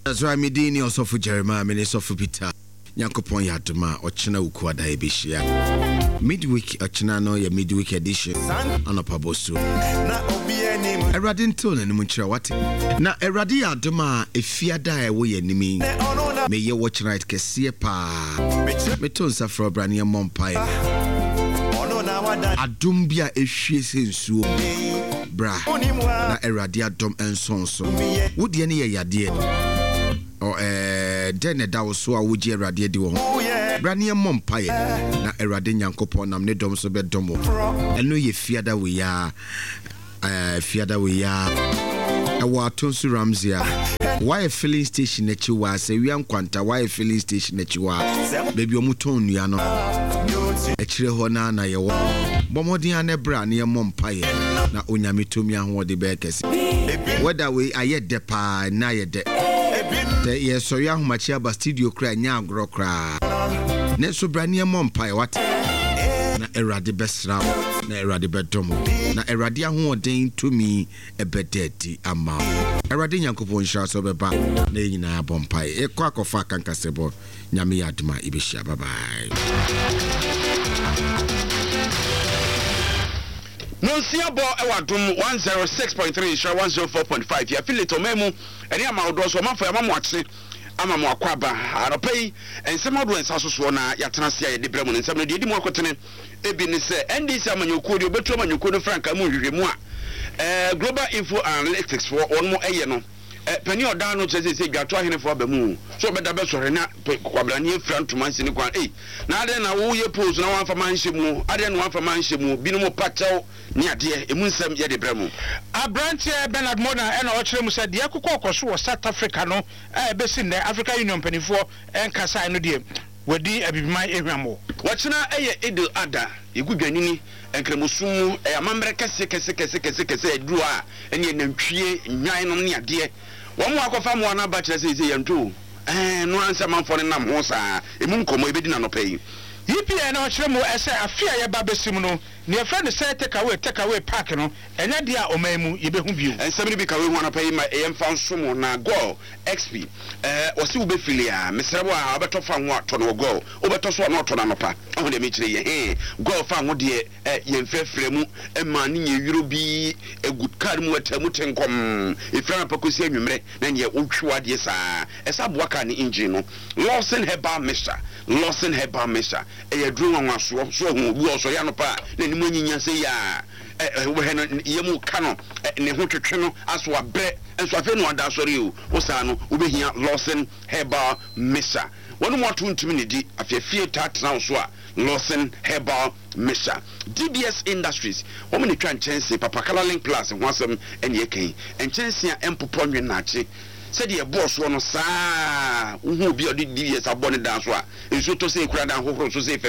That's why me dini osofu Jeremiah me osofu Peter Nyankopon ya adoma ochina ukwa da ebehia midweek ochina no ya midweek edition anopa bosu na obi anim Erade nto na nim nkyira wate na Erade ya adoma efiada e wo ya nimi me ye watch right kese pa me to nsa fro brane mompai adom bia ehwie sensuo bra na Erade adom ensonso wo de ne ye yade den da wo so a wo gi Erade di wo brane mompae na Erade Nyankopon nam ne dom so be dom eno ye fiada we ya awa tonsu Ramzia why filling station na chiwa se wi ankwanta why filling station na chiwa baby omuton nua no ekire ho na ye wo bomodin ane bra ne mompae na onyame tomi ahode be kese whether we ayede pa na yede ye so ya homachi aba studio kra nya agro kra ne so brane mompae wat na Erade besra na Erade bedomo na Erade ahoden tomi ebedeti ama Erade Nyankopon hira so beba na nyina bompae ekwa kofa kankasebo nyame yaduma ibehia bye bye. No siabo ewadum 106.3 share 104.5 ya filito memu eni ama odo so mafo ya mamwache ama mo akwaba aropai ensem odo ensasoso na yatenase ya de bremu ensem no de di mo akotene ebi ni se NDC amanyokuo de obetu amanyokuo no franka mu hwehwemu a Global Info Analytics for on mo eye no pani oda no chese se dwato ahene fo abamu so beda be sore na kwabrane frantuma nsi ne kwa na ade na wo ye pose na wan fa manhyemu ade na wan fa manhyemu binu pachaw ni ade emu nsem ye de bremu Abranche Bernard Mona ena o kire mu se de akokɔkɔso wo South Africa no be sin the African Union panifo enkasa no de wadi abibima ehwamo wachina eye Idil Ada igudwanini enkremusum amambre kese eduru a ene nantwie nwan no ne ade wo mo akofa mo na ba kire se yantu no ansa manfo ne nam ho saa emu nkomo ebedi na no pay EPA na kire mu ese afia ye ba besim no ne friend say take away park no enya dia omamu ye behu bio ensem bi ka we hu na pay ma emfa nsomo na goal XP wose wo be filia mesrebo a obetofa ho ato no goal obetoso na oto na nopa ho de me kire ye goal fa ho de ye mfefre mu ema ne ye yuro bi egudkar mu atamu tenkom efra pakosi anwumre na ne wotwa de saa esa boaka ne engine no Lawson Herbal Mixture e drum nwa so hu obu oso ya no pa na ni monyinya se ya we he no yemu ka no ne ho twetwe no aso abre enso afi no ada sori o sa no obehia Lawson Herbal Mixture wonu mo tuntumi ne di afefie tatna so a Lawson Herbal Mixture DBS Industries women ni twan chense papa Color Link Plus ho asem ene yekan enchense a empopo nwe na ache said the boss one sa who be the DBS abone dance wa enso to say kura dan hohoro so say fe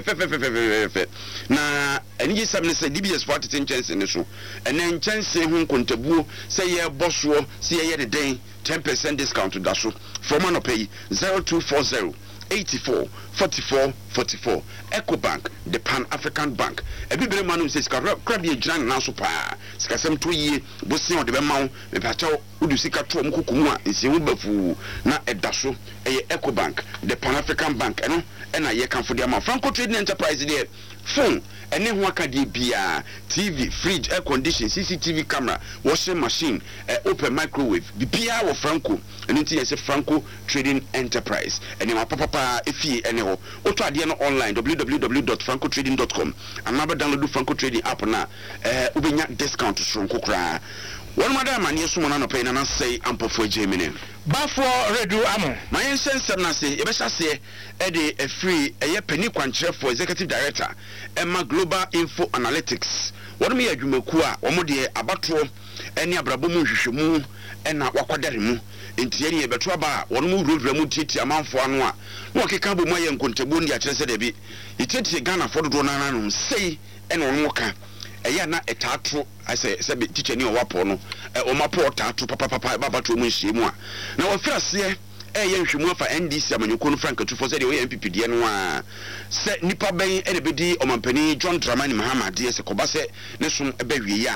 na eni gisam ne say DBS party chance ne so enen chance hu kontabuo say ye boss wo say ye de den 10% discount da so from an pay 0240 84 44 44 Ecobank the Pan African Bank ebibere manu says crab ye gran na so pa sikasem to yi bosi on de be mawo me pacho udu sika to mkukumu a nsi hu bafu na edaso eye Ecobank the Pan African Bank eno ena ye kan for the amount Franco Trading Enterprise there phone ene ho akade bia TV fridge air condition CCTV camera washing machine open microwave bia wo Franco eno ti yes Franco Trading Enterprise ene ma papa efie ene ho oto ade no online www.francotrading.com another download Franco Trading app na ubenya discount so nkokra one madam ani so mona no pay na say ampofo Germany bafo redu amo my sensem na say e be sase e de a free eye pani kwankyere for executive director Emma Global Info Analytics wonu me adwumaku a wo de abato eni abrabo mu hwehwemu ena wakwadare mu enti eni e beto aba wonu mu wurwura mu titi amanfo ano a wo keka bo mu aye nkontabu ndi a kire se de bi ititi Ghana fododo nananum sei ena wonu ka eya na etato ase sebe teacher ni owapo no o mapo tato papa baba to mu nhyiemu a na wo fiase ye nhwemu afa NDC amanyoko no Frank Atufo se de o MPP de no a se nipa ben e de bedi omampani John Dramani Mahama de se koba se ne som eba wie ya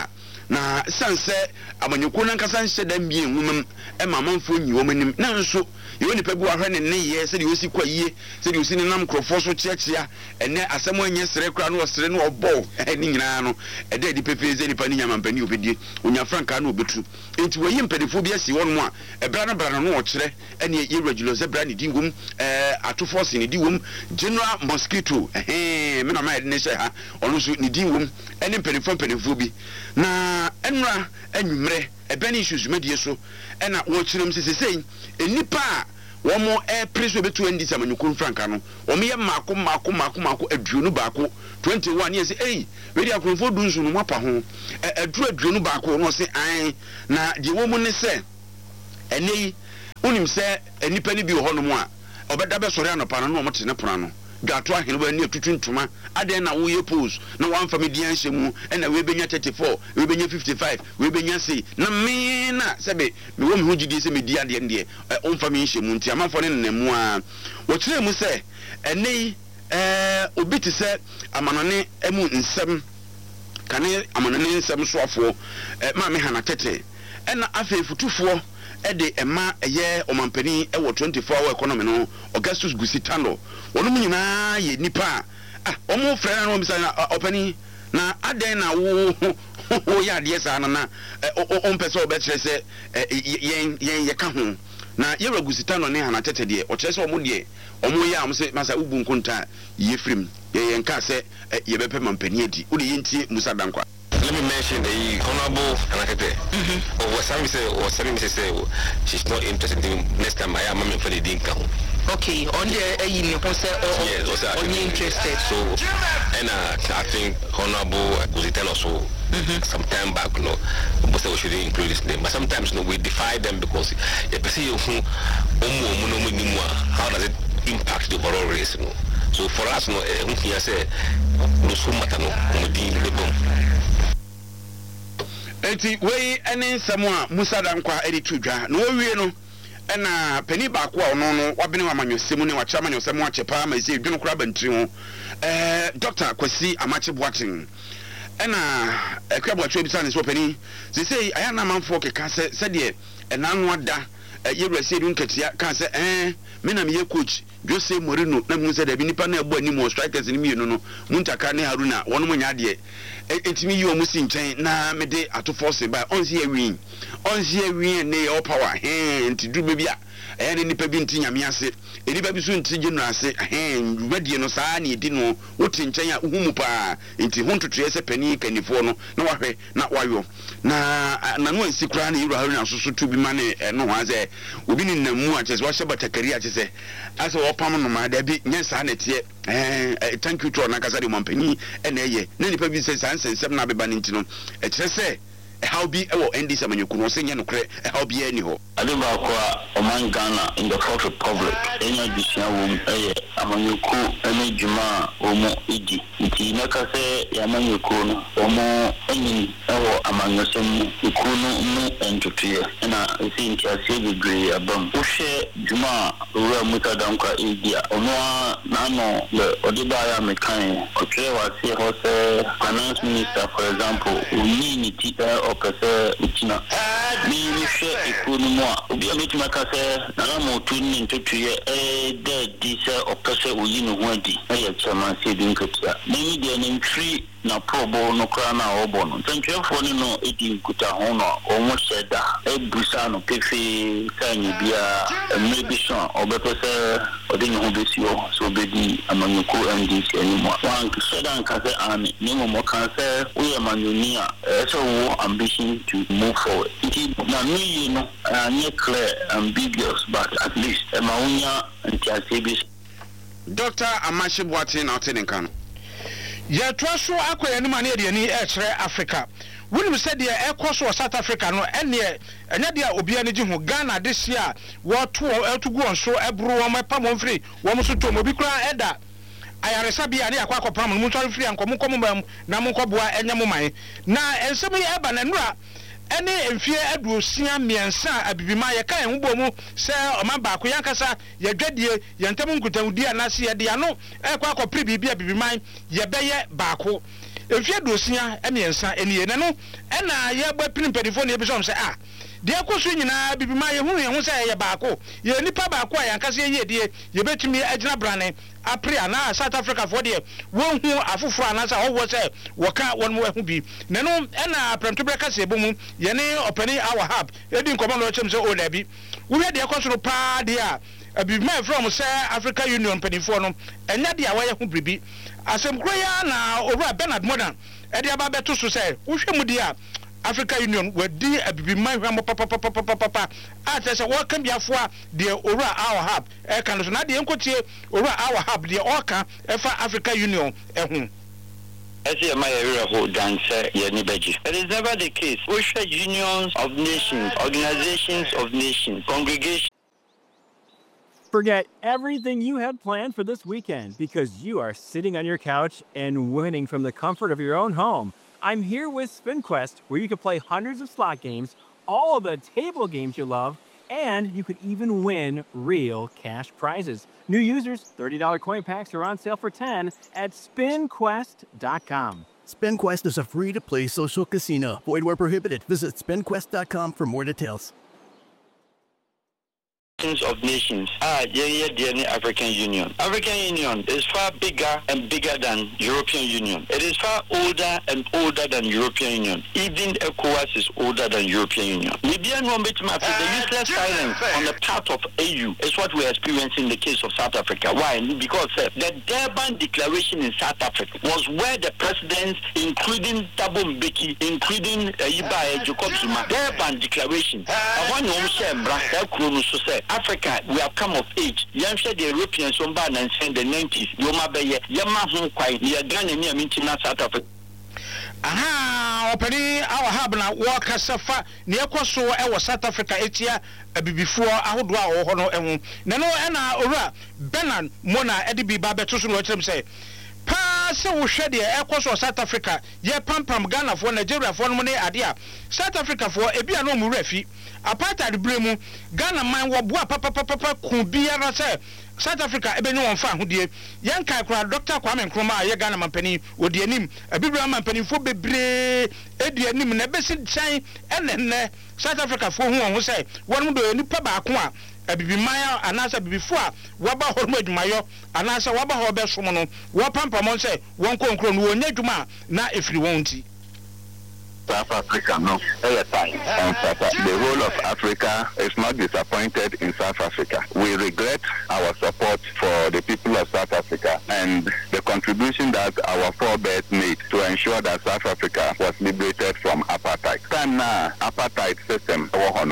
na sanse amanyoko nankasa nhyɛ da mbie nwumam amanfo nyi wɔn anim na nso yɛwɔ nipa bi wahwɛ ne yɛ sɛ de osi kwa yie sɛ de osi ne nam krofo so kyeakyea ɛnɛ asɛm anyɛ sere kra no ɔsere no ɔbɔ ɛne nyinaa no ɛda di pepe sɛ nipa ne nyamampani obedie onya franka na obetu enti wɔyi mpanifo bi asi wɔn mu a ɛbra no bra no ɔkyerɛ ɛne yɛ regular sɛ bra ne di ngom atofo se ne di wom general mosquito me na ma yɛ ne hyɛ ha ɔno so ne di wom ɛne mpanifo bi na ɛnura anwummerɛ ɛbɛn issues medie so ɛna wɔkyerɛm sesesei enipa a wɔn ɛpere so betu ndi samanyuku franka no wɔn yɛ maako aduonu baako 21 yɛ sɛ ei wedi akrofo du nso no mapa ho aduonu baako no sɛ an na die wɔ mu ne sɛ ɛnɛ yi unim sɛ enipa ne bi wɔ hɔ no mu a ɔbɛda bɛsɔre anɔpa no na wɔn te ne pono no dwato ahene ba ne atutu ntoma aden na wo ye pose na wan family anhye mu na we benya 34 we benya 55 we benya sei na me na sebe me wo me ho gidi se me di ade ne on family anhye mu nti amafo ne nnamu a wo kire mu se enei obi te se amanone emu nsem kane amanone nsem soafo ma me hana tete na afefutufo ede ema eye omampani ewo 24 hour economy no Augustus Gusitano wonu nyina ye nipa omo frɛ na omisa na opani na aden na wo ya de sa na o mpese obekyere se yen ye ka ho na ye Gusitano ne hana tete de o kyerɛ se omo de omo ya am se masa ubu nkonta ye frim ye nka se ye bepe mampani adi wo de yenti Musa Dankwa. Let me mention the Honorable Anakete. Or say she's not interested in next time I am for the Dinka. Okay, on the yes, only interested. So, and I think Honorable Gusitano also some time back, you know, we should include this name. But sometimes, you know, we defy them because how does it impact the overall race? You know? So for us, you know, say enti wei ene nsɛm a Musa Dankwa edi tudwa na owie no ɛna pani baako a ɔno no wabene wa manwosɛm ne wakyerɛ manwosɛm akyɛpa ma isi edwene kora bantiri ho Dr. Kwasi Amache Boating ɛna ekwa bɔtwe bi sane so pani sesei aya na manfo keka sɛ de ɛnano ada yewrasi edu nkatia ka sɛ me na me ye coach Jose Mourinho na mu sɛ da bi nipa na ɛbɔ anim o strikers ni mienu no Muntaka ne Haruna wɔn mo nya de etimi yi o mu si nkyɛn na me de ato force by onsi awin ne your power nti du be bia ɛyɛ ne nipa bi nti nyame ase nipa bi so nti general ase wadie no saa ne edi no wote nkyɛn a uhumu pa nti ho ntotoe sɛ pani kanifo no na wahwɛ na wayo na no ansi kra ne Haruna so tu bi ma ne no ho azɛ obi ne namu a kyerɛ wahyɛ batakari a kyerɛ ase wɔpam no ma da bi nyɛ saa na tie thank you to na kasa de mampani ɛna ɛyɛ na nipa bi sɛ saa nsɛnsɛm na beba ne nti no ɛkyerɛ sɛ how be ND Samanyuku no say no cre how be any ho Adibakwa Oman Ghana in the Fourth Republic enya disia wom Amanyuku ene djuma omo edi nti naka se Amanyuku no omo enyi ewo amanyosem ikunu mu entutuye na esi nti ase bebre abam wohwe djuma owura Musa Dankwa edia ono na no le odibaya mekan otwe wase ho se finance minister for example uni ni ti opese utina ni she ikunu mu obi ametima ka se na mo tuni ntutuye de dise opese oyi no ho adi e chama se bi nkatia ni de ntri na probo no kra na obo no ntwefo ni no edi nkuta ho no omo sheda ebusa no pefe kanyi bia emebison obepese odin ho besio so bedi Amanyuku NDC anymore wan sheda nka se ani ni mo kan se we Amanyunia so wo ambition to move forward it na me you know anye clear ambiguous but at least emaunya antiasebis Dr. Amache Boating na otenenka no ya twaso akoya ni mane de ni ekere Africa wonu se de ekoso South Africa no ene enya de obia ne gi ho Ghana this year wo to etugu onso ebro wo mepa mo mfiri wo mo so to mo bi kura eda ayaresa bia ne akwa akopam mo ntware firi ankom bam na mo nkoboa enya mo man na ensem ye eba na nura ene emfie aduosia miensa abibima ye kan ho bomu se omaba ko yankasa ye dwadie ye ntem nkutawudi anase ye de ano ekwa akopre bibia abibiman ye beye baako efie dosia emiensa eniye na no na ye gba pin pedifo na ebisom say de akoso nyina bibima ye hunu ye ho say ye baako ye nipa baako a yankase ye die ye betumi agina brane apre na South Africa for de won hu afoforo anasa wo say woka won mo hu bi na no na premto breka se bomu ye ne opani our hub edi nkomo no chem say o da bi wo hwe de akoso pa de a bibima from say Africa Union pedifo no enya de a wa ye hu bribi asem kroya na owura Bernard Modern e de aba beto so say wo hwe mu de a Africa Union wadi abibima hwamo papa atese wo kan biafo a de owura our hub e kan so na de enkotie owura our hub de oka e fa Africa Union e hu it is never the case. We share unions of nations, organizations of nations, congregations. Forget everything you had planned for this weekend because you are sitting on your couch and winning from the comfort of your own home. I'm here with SpinQuest, where you can play hundreds of slot games, all of the table games you love, and you could even win real cash prizes. New users, $30 coin packs are on sale for $10 at SpinQuest.com. SpinQuest is a free-to-play social casino. Void where prohibited. Visit SpinQuest.com for more details. Of nations. The African Union. African Union is far bigger and bigger than European Union. It is far older and older than European Union. Even ECOWAS is older than European Union. The useless silence on the part of AU is what we are experiencing in the case of South Africa. Why? Because the Durban Declaration in South Africa was where the presidents, including Thabo Mbeki, including Jacob Zuma, Durban Declaration. Africa, we have come of age. The Europeans from the 90s. South Africa. Openi our hub na work safa ne ekoso e wo South Africa etia abibifuo ahodo a wo ho no ehu na no na owura Bernard Mona edi bi ba beto so no kyerem say pa se wo hwe de ekoso South Africa ye pampam Ghana for Nigeria for no ne ade a South Africa for ebi a no mu rafi apartheid bremu Ghana man wo boa papa ku biara say South Africa ebenyo won fa hodie yen kai kura Dr. Kwame Nkrumah ye Ghana mampani odi anim abibra mampani fo bebre edi anim na besi chan enenne South Africa fo hu won say won do nipa ba ko a abibimaya anasa bibifo a waba hormo adwumayo anasa waba ho be som no wo pampamon say won konkro no wonya adwuma na efiri won ti South Africa, no, the whole of Africa is not disappointed in South Africa. We regret our support for the people of South Africa and the contribution that our forebears made to ensure that South Africa was liberated from apartheid. Apartheid system,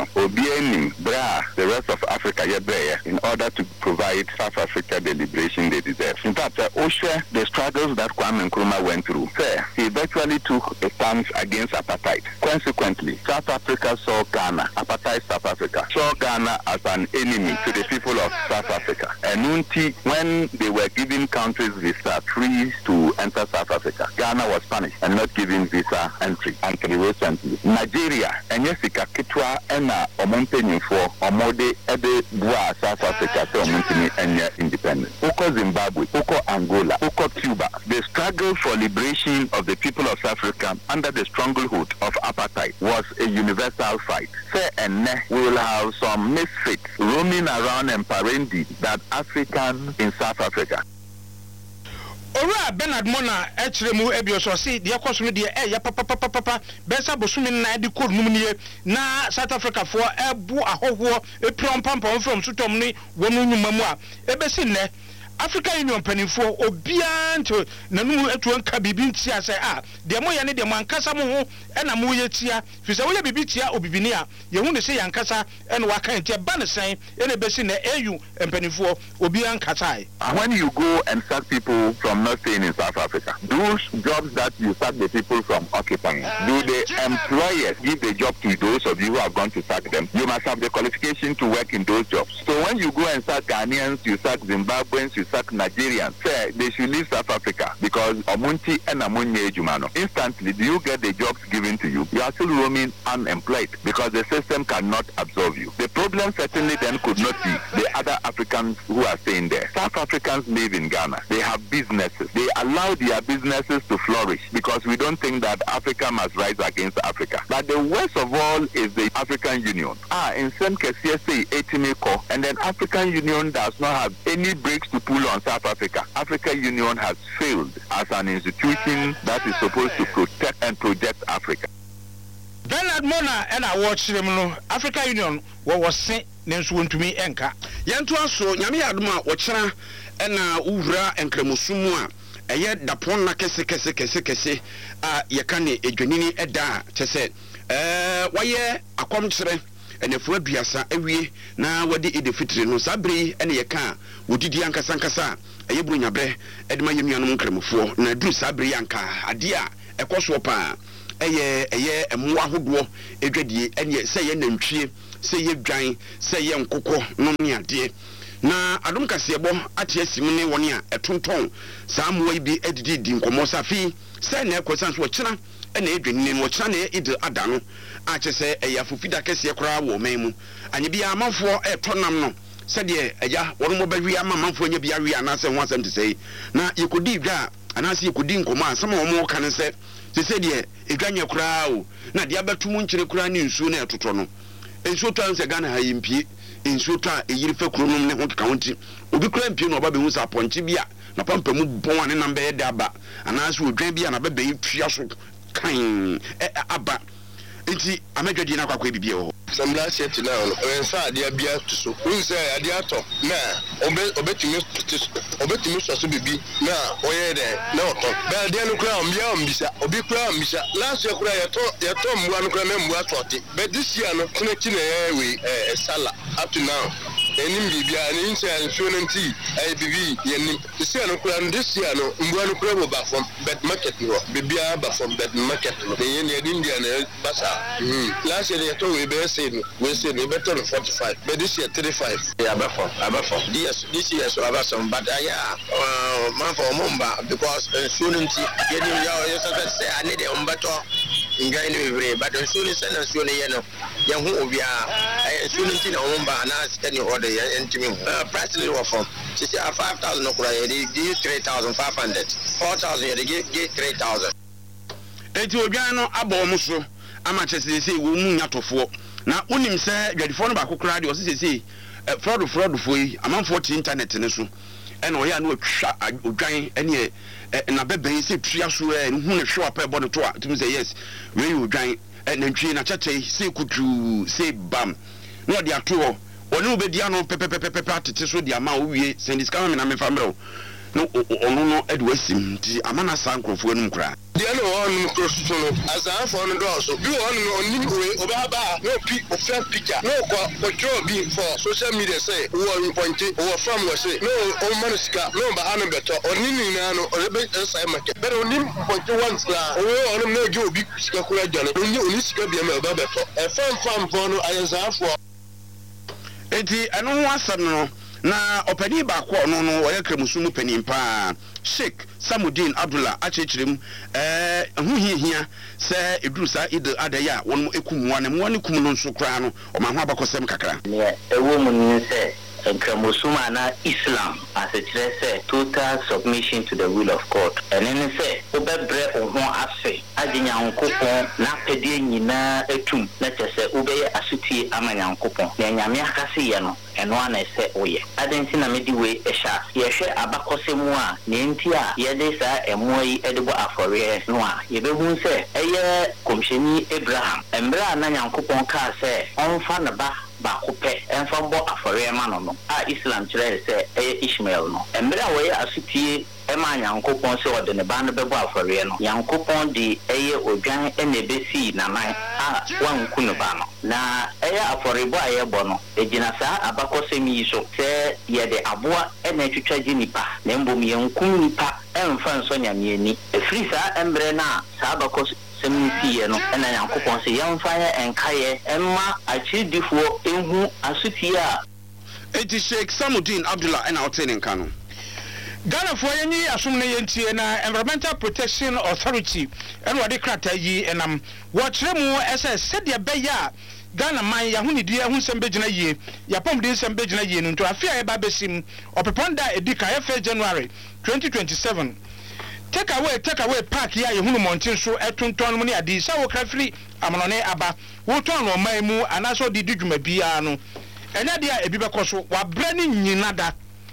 the rest of Africa in order to provide South Africa the liberation they deserve. In fact, the struggles that Kwame Nkrumah went through, he virtually took a stance against apartheid. Consequently, South Africa saw Ghana, apartheid South Africa, saw Ghana as an enemy to the people of South Africa. And when they were giving countries visa free to enter South Africa, Ghana was punished and not given visa entry until recently. Nigeria, and Jessica Kitwa, and Omonteni for Omode, Ede Bua, South Africa, so Omonteni and independence. Uko Zimbabwe, Uko Angola, Uko Cuba. The struggle for liberation of the people of South Africa under the stranglehold of apartheid was a universal fight. Say and we will have some misfits roaming around and parading that Africans in South Africa. Ora Bernard Mona etremu ebioso si de ekoso de ya papa besa bosumi na de kod num nie na South Africa for ebu ahoho epion pampam from sutom ni wonu nyuma mu a ebesi ne Africa Union panifo obianto nanum etu anka bibi ntia say de mo ye ne de mo ankasa mo ho na mo ye tia fisa wo ye bibi tia obibini a ye hu ne se yankasa na waka ntia ba ne sen ene besi na AU panifo obiankasa. When you go and sack people from not staying in South Africa, those jobs that you sack the people from occupying, do the employers give the job to those of you who have gone to sack them? You must have the qualification to work in those jobs. So when you go and sack Ghanaians, you sack Zimbabweans, you sack Nigerians, say they should leave South Africa because Omunti and Amunye Jumano. Instantly, do you get the jobs given to you? You are still roaming unemployed because the system cannot absorb you. The problem certainly then could not be the other Africans who are staying there. South Africans live in Ghana. They have businesses. They allow their businesses to flourish because we don't think that Africa must rise against Africa. But the worst of all is the African Union. In some cases, say 18 and then African Union does not have any brakes to pull on South Africa. African Union has failed as an institution that is supposed to protect and project Africa. Bernard Mona and I watch them no African Union what was sent nensu to me enka. Yanto aso nyame adoma wochera na uvra enkremusumu a eye dapon na kese a yeka ne edwanini eda kyese waye akomkyere enefu aduasa awie na wadi edefitri no sabri ene yeka wodidi ankasa eye brunyabre edema yenuanom nkremufo na duru sabri anka ade a ekoso pa eye emwa hodo edwadie ene se ye nantwie se ye dwan se ye nkokɔ no ne ade na adom kasebo ate asim ne woni a etonton saa moa bi edidi di nkomo safi se na ekosan so kyena ene edwani ne wo kyena na ide ada no a kyese eya fofida kese kora wo memu anye bia amanfo etonam no se de eya wono mo ba wi amanfo nya bia wi anase ho asem te sei na yekodi dwa anase yekodi nkomo asem wo mo kan se se de edwanya kora o na de abatum nkyere kora ne nsuo na etoto no ensuo to anse Ghana ha yimpie ensuo to a eyiri fa kuronom ne ho keka wonti obi kora mpie no oba be hu sa ponche bia na pampamu bon ane namba ye da aba anase odwan bia na bebe yitwa so kan aba enti amedwadi na kwakwa bibie ho Sambla set now ensa ade bia to so won say ade ato na obetimi so bibi na oye de na oto ba de no kura mbisa obi kura mbisa last year kura yeto mbua no kura na mbua tote but this year no tuna kina we sala up to now enim bibia ni nse insurance bibi yenim this year no kura this year no mbua no kura bo back from bed market no bibia back from bed market no yen India na basa last year yeto we say we better 45 but this year 35 yeah about this year so about some but man for mumba because insurance yenim ya say I need umbato ngai ni bebre but insurance na insurance ye no ye hu obia insurance na mumba na scan order ye ntimi price le wa from say 5,000 no kura ye give 3,500 4,000 ye give 3,000 eti obia no abo mu so ama chese sei wo mu nyatofo na unim se dwadifo no ba kokora de o se fraud fo yi amanfo ti internet ne so ena oya na otwa odwan ene na beben se tua so hu ne hwe apa ebo no to a tumi say yes we odwan na ntwi na chete se kutu se bam no de ato oni obedi ano pepepepe atete so de ama owie se diska me na me famre no ono no edwasim ti amana sa nkrofo anum kra de no on cross no asa for no do so bi on no oni we obaba no pi o friend picture no ko draw bi for social media say wo point wo from we say no o manisika no ba anu beto oni ni na no o be say market but oni point once la o on no gi obi sika kura jane oni sika bi ma ba beto e fam for no ayansa for enti eno ho asam no na opani ba ko no wo yakremusumu panin pa Sheikh Samudin Abdullah achechirem hu hia se edrusa ide adaya won ekumwa ne mo ne kum no nso kra no o ma ho abakosem kakra ne ewo mu ni se Musuma na Islam as a say total submission to the will of God. And then say obebre oho afe aginya nkopon na pede nyina etum na chese obeye asuti amanya nkopon na nyame akase ye no eno ana se oye adensi na medi we ehya ye hwe abakosemu a ne nti a ye de sa emoi edebo afore no a ye behu se eye komsheni Abraham embra na nyankopon ka se onfa na ba kope enfambo afore ma no Islam kire se Ishmael no emre a we asutie ema nyankopon se ode ne ba no bebo afore no nyankopon di odwan enebesi na man a wanku no ba no na afore bo aye bo no ejina sa abakosemi yi so se ye de aboa ena twitwaje nipa na mbom ye nkum nipa emfa nso nyame ni efri sa emre na sa abakos semisi no ena nyankopon se yemfa ya enkaye emma achidifo ehu asutie a eti Sheikh Samudin Abdullah ena otene nkano Ghana for any assume na Environmental Protection Authority and what the crata ye and watch them as I said ya beya Ghana man yahuni dia hun sembejina ye ya pom de sembejina ye nto afia e ba besim opeponda edika efe January 2027 take away park ya yehunu montin so etonton mu ne adi sa wo krafiri amonone aba wo ton no man mu anaso di dwuma bia no enya dia ebi bekoso wa bra ni nyina da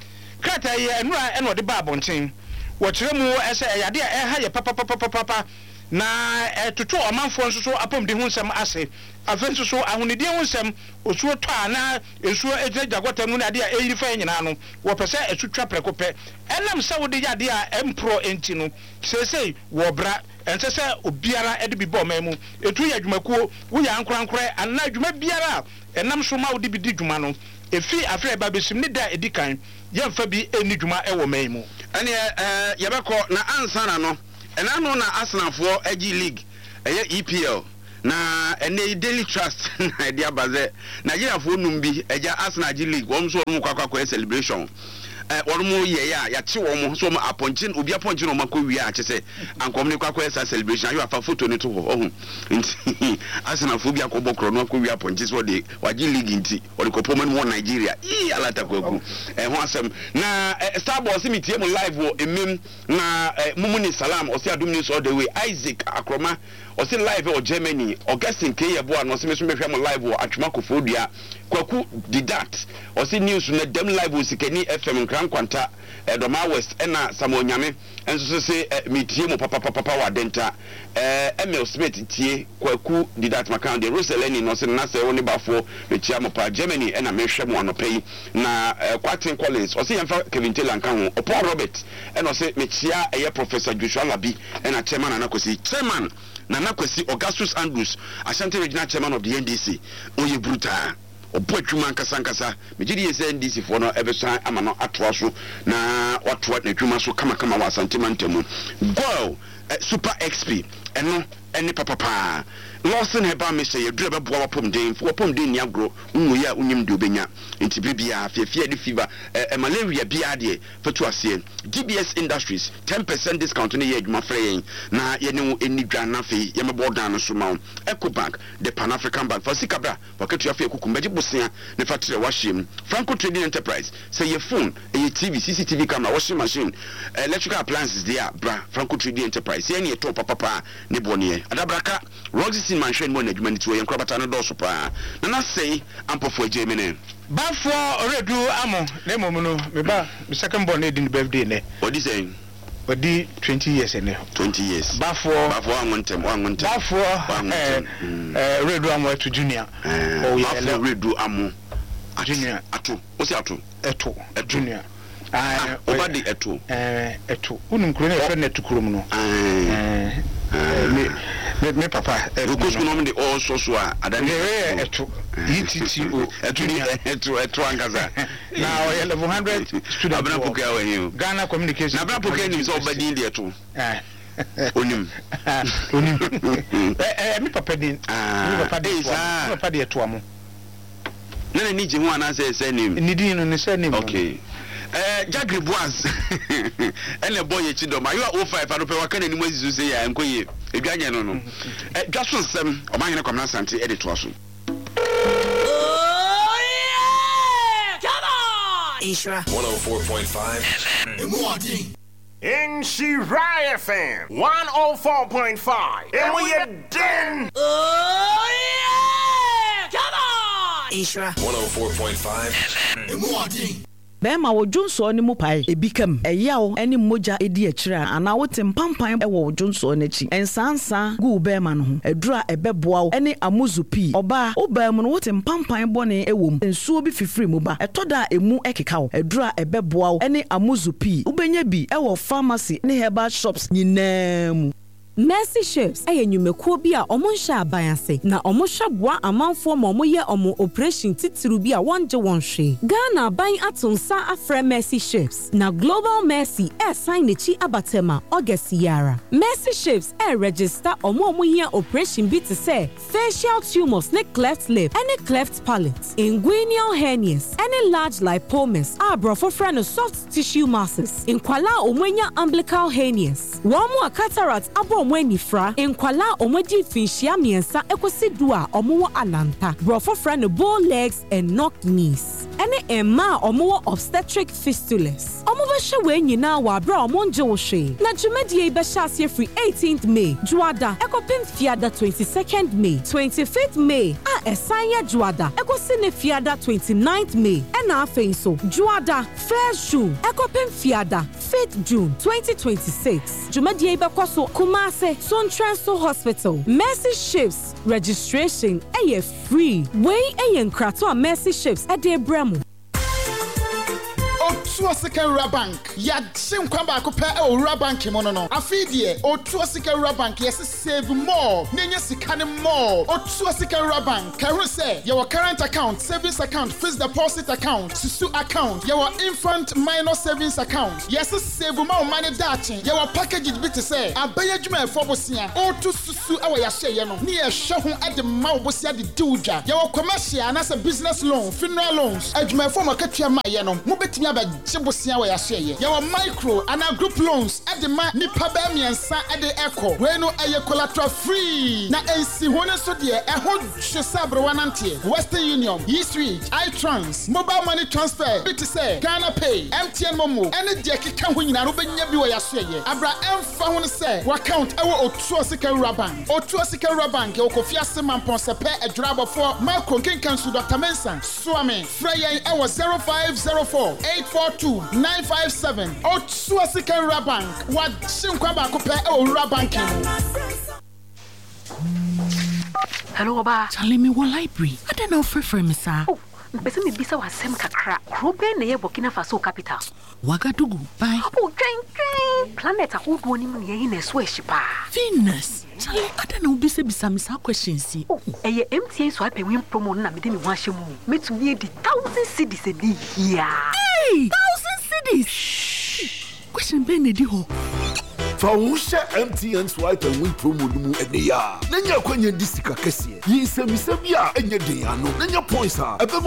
krata ye enura eno de ba abonten wo kire mu ese eyade a eha ye papa na etutu omanfo nso so apom de hu nsem ase afenso so ahunidi hu nsem osuo to ana esuo ejagwata mu na ade a eyiri fa nyina no wo pese etutwa prekope enam se wo de yade a empro enti no sesei wo bra ense se obiara ede bi bo mamu etu ya dwumakuo wo ya ankorankore ana dwuma biara enam so ma wo de bi di dwuma no efi afre ba besim ne da edikan yemfa bi eni dwuma ewo mamu ene yebekọ na ansana no ena no na Arsenal for AG League EPL na ene Daily Trust na dia baze Nigeria for numbi eja Arsenal AG League won so mo kwakwa celebration won mo ye ya che won mo so mo aponchin obi aponchin o makọ wi a chese ankom ne kwakwa celebration ayo afa photo ni to ho nti Arsenal for bi akobokro no akọ wi aponchin so de AG League nti o de kopoma mo Nigeria alata kwaku ho asem na Starboy mi tie mo live wo emem na mumuni salam o se adum ni so the way Isaac Akroma o se live o Germany Augustine Keyebo no se me so mehwe mo live wo Atwuma Kofodua kwaku didat o se news na dem live wo Sikani FM Nkran Kwanta Doma West na Samonyame enso se mi tie mo papa wa denta Emil Smith tie kwaku didat makan de Roseleni no se na se woni bafo me chia mo pa Germany na mehwe mo anopai na Kwatin Collins o se yemfa Kevin Taylor kan ho Paul Robert and also Mechia Professor Joshua Labi and a chairman Anakosi chairman Nanakosi Augustus Andrews Ashanti Regional Chairman of the NDC Oye Bruta Obuatuma Kasankasa Mijidi NDC for no Everson Amano Atwasu na Watwa Netuma so kama wa Santimantemu Go Super XP and no any papa Lawson heba me say dreba boa pom den ni agro unwo ya unyim de obenya enti bibia afia de fever malaria bia de fetu ase GBS Industries 10% discount ne ye adwuma frɛ na ye ne eni dwa na fe ye mebo dan no so ma Ecobank the Pan African Bank for sikabra poketu afia kukumbaji bosia ne factory washim Franco Trading Enterprise say your phone a TV CCTV camera washing machine electrical appliances there bra Franco Trading Enterprise ye ne to papa ne boni adabraka Roxy mansion mo na adwuma to yen krabata no do so pa na say ampofo Germany bafo redu amo na momu no me ba me second born edin birthday ne what is saying odi 20 years ne 20 years bafo anwontem bafo redu amo to junior bafo redu amo junior ato o si ato eto junior over the eto unum kuro na efe na tukurum no me papa because no me all so adani eto ETTO eto angaza now 1100 student abana poka wa hiyo Ghana communication na abana poka ni so obadi ndi eto onim me papa din me papa de eto amo na ni je ho ana say name ni din no ni say name okay Jagri Boaz ene boy echidom ayo 05 adope wakane ni mwazizu se ya enkoye edwanye no dwaso nsem omanyene kwamna sante edit to aso Ishra 104.5 Emwadi Inshira FM 104.5 and we are done. Come on Ishra 104.5 Emwadi Bema wo Jonso ne mu pai ebikam eyawo ene moja edi akira ana wote mpampan e wo Jonso n'achi ensansa gu bema no ho edura ebeboa ene amuzupi oba obam no wote mpampan bone ewom ensuo bi fifiri mu ba etoda emu ekeka wo edura ebeboa ene amuzupi ubenya bi e wo pharmacy ne herbal shops nyinaa mu Mercy Chefs ɛyɛ nnwumekuo bi a ɔmo nhyɛ aban ase na ɔmo hwɛ boa amanfoɔ ma ɔmo yɛ ɔmo operation titiru bi a wɔngye wɔn hwee. Ghana aban ato nsa afrɛ Mercy Chefs na Global Mercy sign n'akyi abatema August yara. Mercy Chefs register ɔmo yɛ operation bi te sɛ facial tumors ne cleft lip ɛne cleft palate, inguinal hernias ɛne large lipomas a aborɔfo frɛ no soft tissue masses, nkwala a ɔmo anya umbilical hernias, wɔn mo a cataract abɔ ɔmo anifra, nkwala a ɔmo di finhyia mmiɛnsa ekosi du a ɔmo wɔ alanta, aborɔfo frɛ no bow legs and knocked knees ɛne mmaa a ɔmo wɔ obstetric fistulas. Ɔmo bɛhyɛ wɔ nyinaa wɔ abere a ɔmo ngye wo hwee. Na dwumadie yi bɛhyɛ aseɛ firi 18th May Juada ɛkɔpem fiada 22nd May, 25th May a ɛsan yɛ Juada ɛkɔsi ne fiada 29th May ɛna afei nso Juada 1st June ɛkɔpem fiada 5th June 2026. Dwumadie yi bɛkɔ so Kumase Sontrenso Hospital. Mercy Chefs registration ɛyɛ free. Wei ɛyɛ nkrato a Mercy Chefs ɛde brɛ mu. Otua Sika Bank yagye nkwa baako pɛ Owura Bank mu no afei deɛ Otua Sika Bank yɛse save more nenya sika ne more. Otua Sika Bank ka hu sɛ yɛwɔ current account, savings account, fixed deposit account, susu account, yɛwɔ infant minor savings account. Yɛse save more money dache yɛwɔ packages bi te sɛ abɛyɛ dwuma ɛfɔ bosia otu susu ɛwɔ yɛhyɛ yɛ no ne yɛhwɛ ho ɛde ma wo bosia de diwdwa. Yɛwɔ commercial na sɛ business loan, funeral loans, adwuma ɛfɔ makatua ma yɛ no mo betimi Chibusia wa yasheye. Yawa micro and a group loans at the ma nipa bemiensa at the echo. Weno eye collateral free. Na ensi hone so de ehod hwesabre wanantie. Western Union, East Reach, iTrans, mobile money transfer, bit say Ghana Pay, MTN Momo, and the kika ho nyina no benya bi wa yasheye. Abra emfa ho say account ewo Otua Sika Bank. Otua Sika Bank e okofia semampon sepe adwraba for micro kenkan su Dr. Mensa. Swami, Freya ewo 0504 842-957. Otua Sika Bank. What Shinkwa baako pɛ Owura Bank. Hello, Oba. Charlie, me wɔ library. I don't know free me sir. Oh, mpɛsɛ me bisa wasɛm kakra. Krobe na yɛ Burkina Faso capital. Wagadugu. Bye. Oh, twɛn. Planet ahodoɔ ni mu ne yɛ na so ahyipa. Venus. Charlie, I don't know bisa me sa questions. Oh, ɛyɛ MTN so apɛ win promo na me de me ho ahyɛ mu. Metumi di 1,000 cedis ani here. Hey, 1,000 cedis. Question be nedi ho. Fausha MTN swipe and win promo no mu ene ya. Nanya kwanya disika kese. Yi semisa bia enye de ano. Nanya points ha.